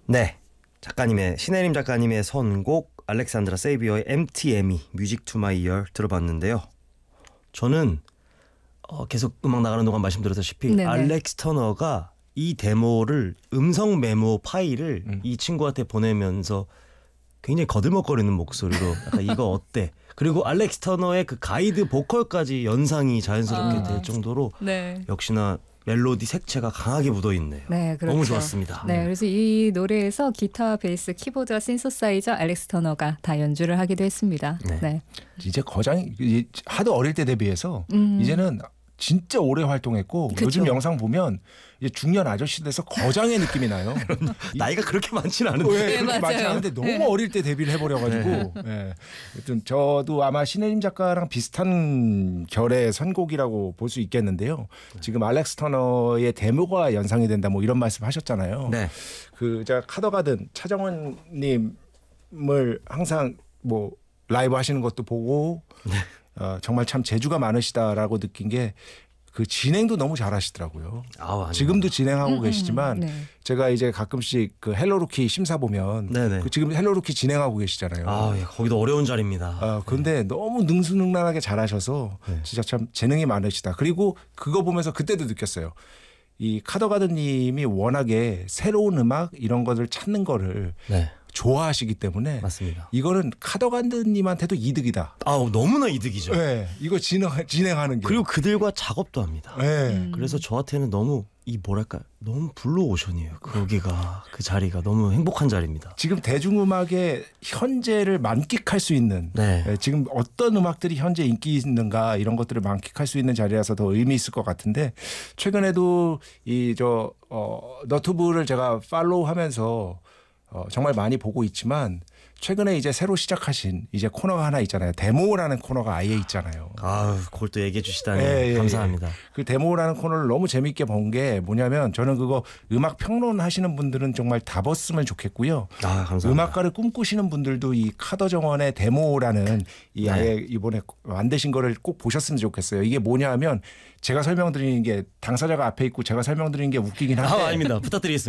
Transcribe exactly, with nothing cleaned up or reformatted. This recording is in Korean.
네, 작가님의 신혜림 작가님의 선곡 알렉산드라 세이비어의 엠티엠이 뮤직 투 마이 이어 들어봤는데요. 저는 어, 계속 음악 나가는 동안 말씀드렸다시피 네네. 알렉스 터너가 이 데모를 음성 메모 파일을 음. 이 친구한테 보내면서 굉장히 거들먹거리는 목소리로 약간 이거 어때? 그리고 알렉스 터너의 그 가이드 보컬까지 연상이 자연스럽게 아. 될 정도로 네. 역시나 멜로디 색채가 강하게 묻어있네요. 네, 그렇죠. 너무 좋았습니다. 네, 그래서 이 노래에서 기타, 베이스, 키보드와 신서사이저 알렉스 터너가 다 연주를 하기도 했습니다. 네. 네. 이제 거장이 이- 하도 어릴 때 대비해서 음. 이제는 진짜 오래 활동했고 그쵸. 요즘 영상 보면 이제 중년 아저씨 돼서 거장의 느낌이 나요. 나이가 그렇게 많지는 않은데. 왜 네, 그렇게 많지 맞아요. 않은데 너무 네. 어릴 때 데뷔를 해버려가지고 예. 하여튼 저도 아마 신혜림 작가랑 비슷한 결의 선곡이라고 볼 수 있겠는데요. 지금 알렉스 터너의 데모가 연상이 된다 뭐 이런 말씀 하셨잖아요. 네. 그 제가 카더가든 차정원님을 항상 뭐 라이브 하시는 것도 보고 어, 정말 참 재주가 많으시다라고 느낀 게 그 진행도 너무 잘하시더라고요. 아우, 아닙니다. 지금도 진행하고 음, 계시지만 네. 제가 이제 가끔씩 그 헬로루키 심사 보면 네네. 그 지금 헬로루키 진행하고 계시잖아요. 아, 예, 거기도 어려운 자리입니다. 아, 근데 너무 능수능란하게 잘하셔서 네. 진짜 참 재능이 많으시다. 그리고 그거 보면서 그때도 느꼈어요. 이 카더가든님이 워낙에 새로운 음악 이런 것을 찾는 거를 네, 좋아하시기 때문에 맞습니다. 이거는 카더가든님한테도 이득이다. 아우, 너무나 이득이죠. 네, 이거 진행, 진행하는 게. 그리고 그들과 작업도 합니다. 네. 음. 그래서 저한테는 너무 이 뭐랄까 너무 블루오션이에요. 거기가 그 자리가 너무 행복한 자리입니다. 지금 대중음악의 현재를 만끽할 수 있는 네. 예, 지금 어떤 음악들이 현재 인기 있는가 이런 것들을 만끽할 수 있는 자리라서 더 의미 있을 것 같은데 최근에도 이 저 어, 너튜브를 제가 팔로우하면서 어, 정말 많이 보고 있지만 최근에 이제 새로 시작하신 이제 코너가 하나 있잖아요. 데모라는 코너가 아예 있잖아요. 아우, 그걸 또 얘기해 주시다니 예, 예, 감사합니다. 그 데모라는 코너를 너무 재밌게 본 게 뭐냐면 저는 그거 음악 평론 하시는 분들은 정말 다 봤으면 좋겠고요. 아, 감사합니다. 음악가를 꿈꾸시는 분들도 이 카더 정원의 데모라는 이 네. 아예 이번에 만드신 거를 꼭 보셨으면 좋겠어요. 이게 뭐냐면 제가 설명드리는 게 당사자가 앞에 있고 제가 설명드리는 게 웃기긴 한데 아, 아닙니다. 부탁드리겠습니다.